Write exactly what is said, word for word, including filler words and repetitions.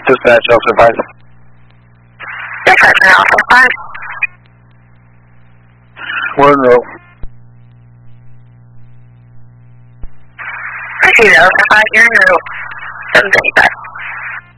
Dispatch Alpha five. Dispatch Alpha five. We're in row. Thank you, Alpha five, you're in row. seven thirty-five.